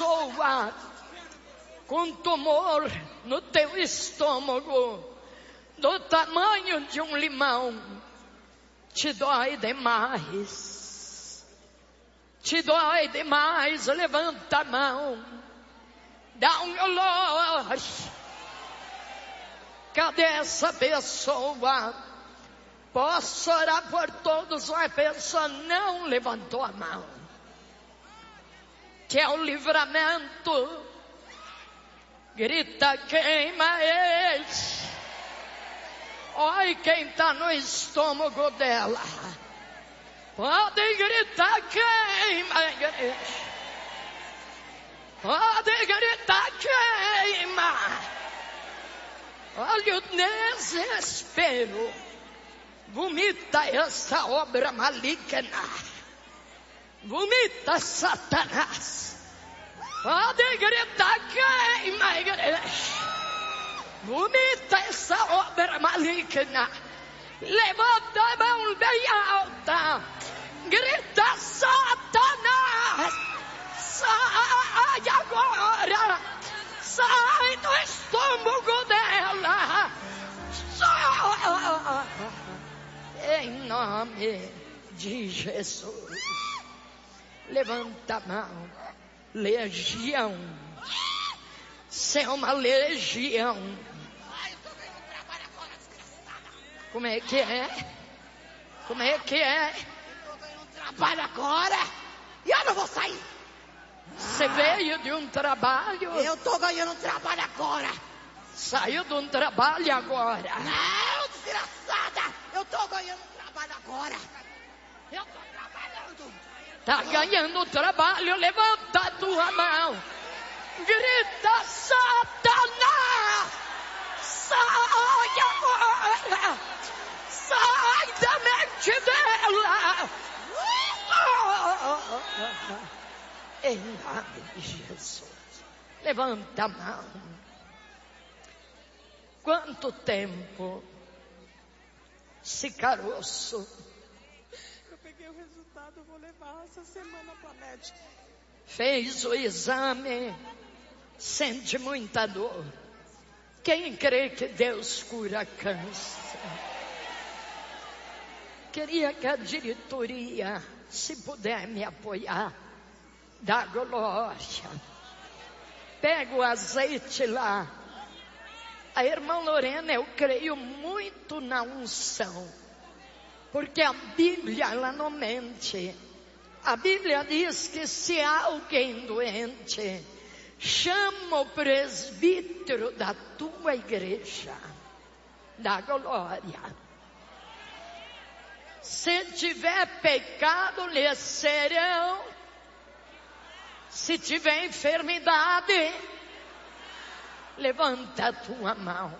pessoa com tumor no teu estômago, do tamanho de um limão, te dói demais. Te dói demais. Levanta a mão. Dá um glória. Cadê essa pessoa? Posso orar por todos? A pessoa não levantou a mão. Que é o livramento. Grita, queima ele. Olha quem está no estômago dela. Pode gritar, queima, igreja. Pode gritar, queima. Olha o desespero. Vomita essa obra maligna. Vomita Satanás. Pode gritar, queima, igreja. Vomita essa obra maligna. Levanta a mão bem alta. Grita, Satanás. Sai agora. Sai do estômago dela. Sai. Em nome de Jesus. Levanta a mão. Legião. Você é uma legião. Como é que é? Como é que é? Eu tô indo trabalho agora e eu não vou sair. Você veio de um trabalho? Eu tô ganhando trabalho agora. Saiu de um trabalho agora? Não, desgraçada. Eu tô ganhando trabalho agora. Eu tô trabalhando. Tá ganhando trabalho? Levanta a tua mão. Grita, Satanás. Sai agora. Sai da mente dela. Em nome de Jesus. Levanta a mão. Quanto tempo? Esse caroço. Eu peguei o resultado, vou levar essa semana para médica. Fez o exame. Sente muita dor. Quem crê que Deus cura câncer? Queria que a diretoria, se puder me apoiar, dá glória. Pega o azeite lá. A irmã Lorena, eu creio muito na unção. Porque a Bíblia, ela não mente. A Bíblia diz que se há alguém doente, chama o presbítero da tua igreja. Dá glória. Se tiver pecado, lhe serão. Se tiver enfermidade, levanta a tua mão.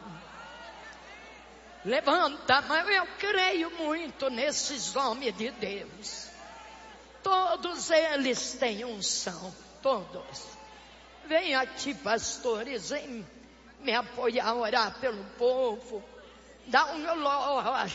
Levanta a mão. Eu creio muito nesses homens de Deus. Todos eles têm unção. Todos. Vem aqui, pastores, vem me apoiar a orar pelo povo. Dá um glória.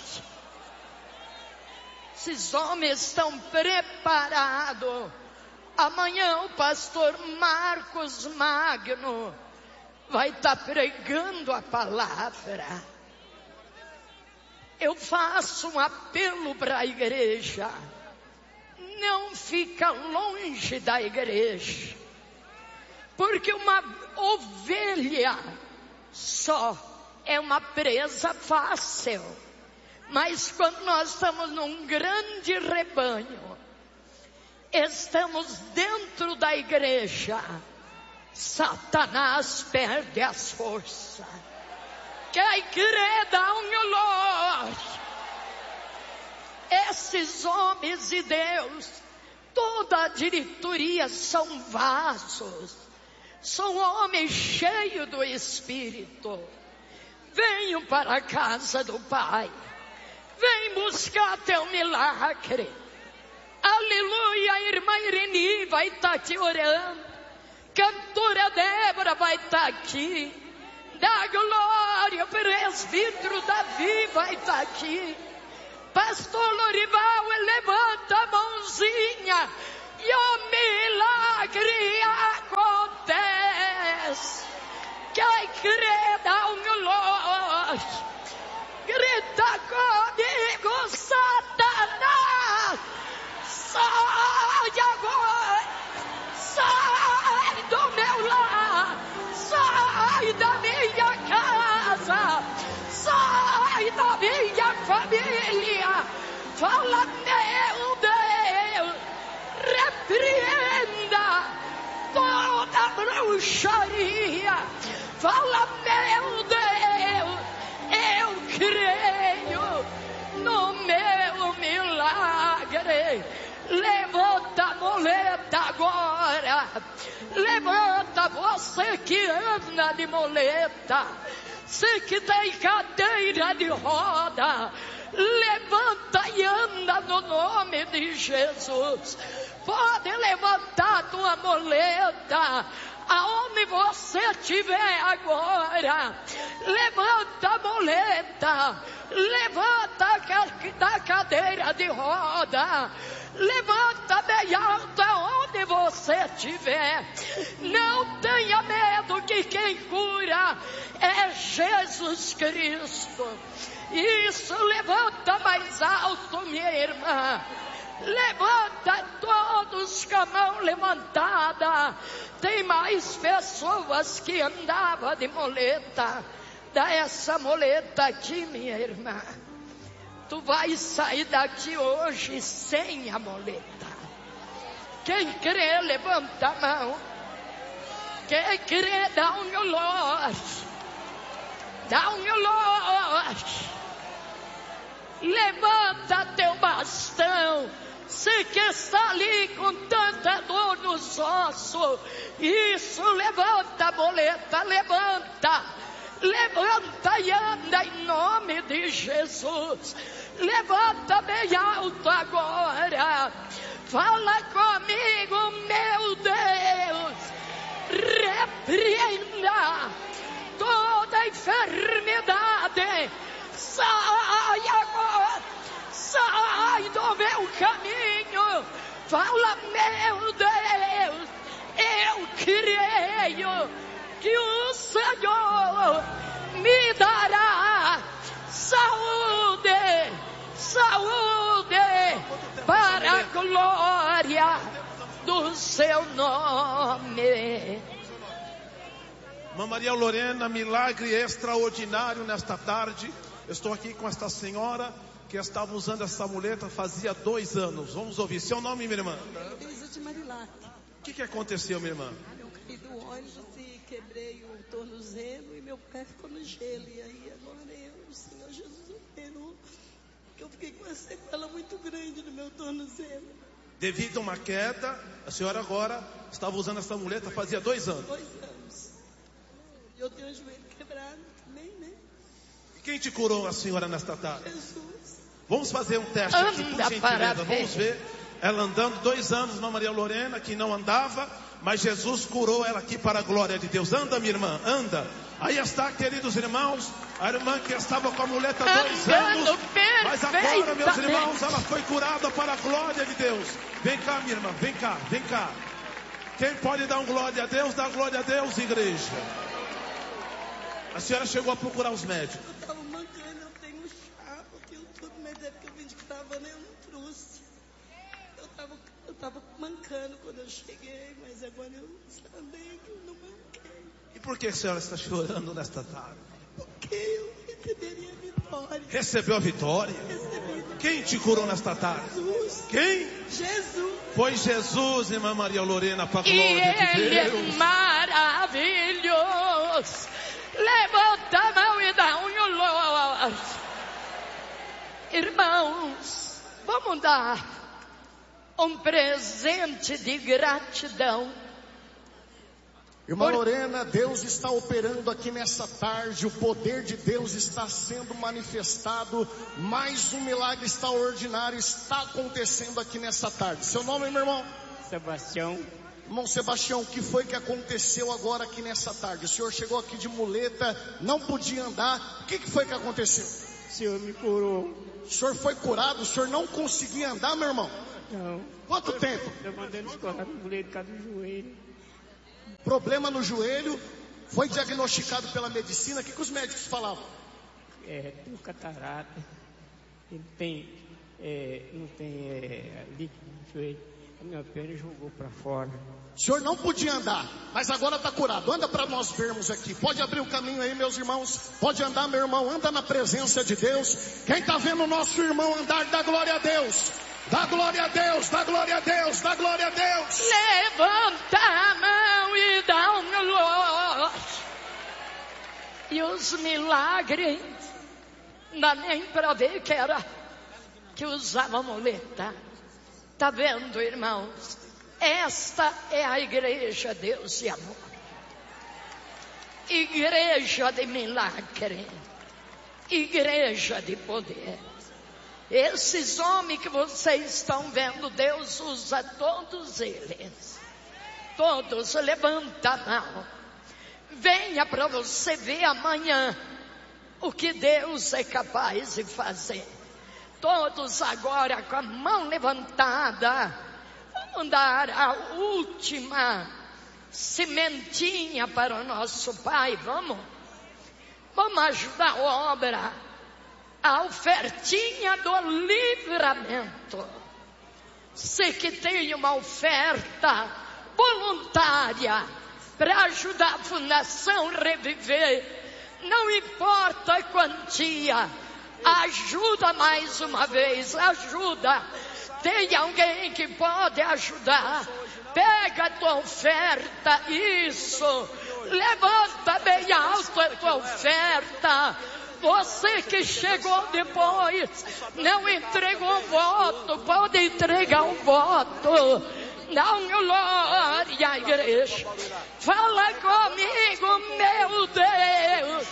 Esses homens estão preparados. Amanhã o pastor Marcos Magno vai estar pregando a palavra. Eu faço um apelo para a igreja. Não fica longe da igreja. Porque uma ovelha só é uma presa fácil. Mas quando nós estamos num grande rebanho, estamos dentro da igreja, Satanás perde as forças. Quem crê, dá um glória. Esses homens de Deus, toda a diretoria são vasos. São homens cheios do Espírito. Venham para a casa do Pai. Vem buscar teu milagre. Aleluia, a irmã Irene vai estar aqui orando. Cantora Débora vai estar aqui. Dá glória, o presbítero Davi vai estar aqui. Pastor Lorival, levanta a mãozinha. E o milagre agora. família. Fala, meu Deus, repreenda toda bruxaria. Fala, meu Deus, eu creio no meu milagre. Levanta a muleta agora. Levanta você que anda de muleta. Você que tem cadeira de roda. Levanta e anda no nome de Jesus. Pode levantar tua muleta aonde você estiver agora. Levanta a muleta. Levanta da cadeira de roda. Levanta bem alto aonde você estiver. Não tenha medo que quem cura é Jesus Cristo. Isso, levanta mais alto, minha irmã. Levanta todos com a mão levantada. Tem mais pessoas que andavam de muleta. Dá essa muleta aqui, minha irmã. Tu vai sair daqui hoje sem a muleta. Quem crê, levanta a mão. Quem crê, dá um glória. Dá um glória. Levanta teu bastão. Você que está ali com tanta dor nos ossos. Isso, levanta a muleta, levanta. Levanta e anda em nome de Jesus. Levanta bem alto agora. Fala comigo, meu Deus. Repreenda toda enfermidade. Sai agora. Sai do meu caminho. Fala, meu Deus. Eu creio que o Senhor me dará saúde, saúde, para a glória do seu nome. Irmã Maria Lorena, milagre extraordinário nesta tarde. Eu estou aqui com esta senhora que estava usando essa muleta fazia 2 anos. Vamos ouvir. Seu nome, minha irmã? Elisa de Marilac. O que aconteceu, minha irmã? Eu caí do ônibus e quebrei o tornozelo e meu pé ficou no gelo. E aí agora o Senhor Jesus operou. Que eu fiquei com uma sequela muito grande no meu tornozelo. Devido a uma queda, a senhora agora estava usando essa muleta fazia 2 anos. 2 anos. E eu tenho o joelho quebrado também, né? E quem te curou a senhora nesta tarde? Jesus. Vamos fazer um teste aqui, por Anda para gentileza. Vamos ver. Ela andando 2 anos, irmã Maria Lorena, que não andava, mas Jesus curou ela aqui para a glória de Deus. Anda, minha irmã, anda. Aí está, queridos irmãos, a irmã que estava com a muleta 2 anos, mas agora, meus irmãos, ela foi curada para a glória de Deus. Vem cá, minha irmã, vem cá, vem cá. Quem pode dar um glória a Deus, dá glória a Deus, igreja. A senhora chegou a procurar os médicos. Eu estava mancando, eu tenho chá, aquilo tudo, mas é porque eu vim de caravana e eu não trouxe. Eu estava mancando quando eu cheguei, mas agora eu também não manquei. E por que a senhora está chorando nesta tarde? Porque eu receberia a vitória. Recebeu a vitória? Recebi. Quem te curou nesta tarde? Jesus. Quem? Jesus. Foi Jesus, irmã Maria Lorena, para a E glória de Ele Deus. é maravilhoso. Levanta a mão e dá um glória. Irmãos, vamos dar um presente de gratidão. Irmã Lorena, Deus está operando aqui nessa tarde, o poder de Deus está sendo manifestado, mais um milagre extraordinário está acontecendo aqui nessa tarde. Seu nome, meu irmão? Sebastião. Irmão Sebastião, o que foi que aconteceu agora aqui nessa tarde? O senhor chegou aqui de muleta, não podia andar, o que foi que aconteceu? O Senhor me curou. O senhor foi curado, o senhor não conseguia andar, meu irmão? Não. Quanto tempo? Eu mandando escolar no mulher por causa do joelho. Problema no joelho, foi diagnosticado pela medicina, o que os médicos falavam? Tem catarata. Ele tem, não tem líquido no joelho. A minha perna jogou para fora. O senhor não podia andar, mas agora está curado. Anda para nós vermos aqui. Pode abrir o caminho aí, meus irmãos. Pode andar, meu irmão. Anda na presença de Deus. Quem está vendo o nosso irmão andar, dá glória a Deus. Dá glória a Deus, dá glória a Deus, dá glória a Deus. Levanta a mão e dá um glória. E os milagres, não dá nem para ver que era que usava muleta. Tá vendo, irmãos? Esta é a igreja, Deus e amor. Igreja de milagre. Igreja de poder. Esses homens que vocês estão vendo, Deus usa todos eles. Todos, levanta a mão. Venha para você ver amanhã o que Deus é capaz de fazer. Todos agora com a mão levantada. Vamos dar a última sementinha para o nosso Pai, vamos? Vamos ajudar a obra, a ofertinha do livramento. Você que tem uma oferta voluntária para ajudar a Fundação Reviver, não importa a quantia, ajuda mais uma vez, ajuda. Tem alguém que pode ajudar? Pega a tua oferta, isso. Levanta bem alto a tua oferta. Você que chegou depois, não entregou um voto, pode entregar um voto. Dá um glória à igreja. Fala comigo, meu Deus.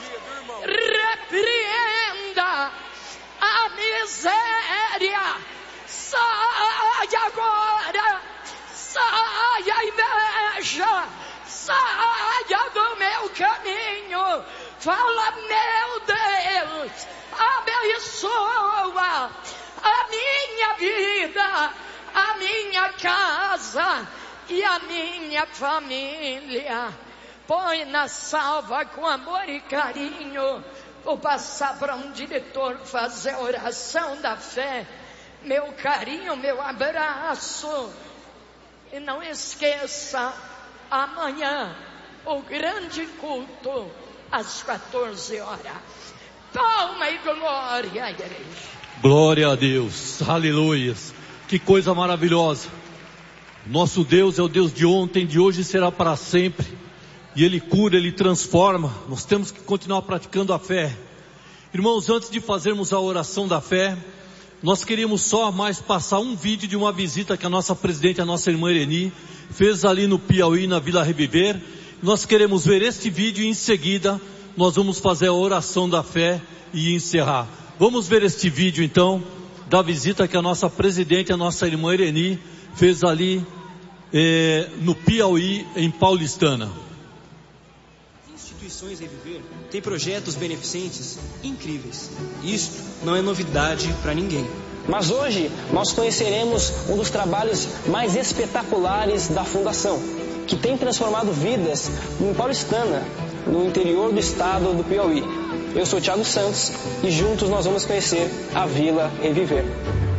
Repreenda a miséria. Sai agora, sai a inveja, saia do meu caminho. Fala, meu Deus, abençoa a minha vida, a minha casa e a minha família. Põe na salva com amor e carinho. Vou passar para um diretor fazer a oração da fé. Meu carinho, meu abraço. E não esqueça, amanhã, o grande culto, às 14 horas. Palma e glória à igreja. Glória a Deus, aleluia. Que coisa maravilhosa. Nosso Deus é o Deus de ontem, de hoje e será para sempre. E Ele cura, Ele transforma. Nós temos que continuar praticando a fé. Irmãos, antes de fazermos a oração da fé, nós queríamos só mais passar um vídeo de uma visita que a nossa presidente, a nossa irmã Ireni, fez ali no Piauí, na Vila Reviver. Nós queremos ver este vídeo e em seguida nós vamos fazer a oração da fé e encerrar. Vamos ver este vídeo então, da visita que a nossa presidente, a nossa irmã Ireni, fez ali no Piauí, em Paulistana. Instituições Reviver têm projetos beneficentes incríveis. Isto não é novidade para ninguém. Mas hoje nós conheceremos um dos trabalhos mais espetaculares da Fundação, que tem transformado vidas em Paulistana, no interior do estado do Piauí. Eu sou Thiago Santos e juntos nós vamos conhecer a Vila Reviver.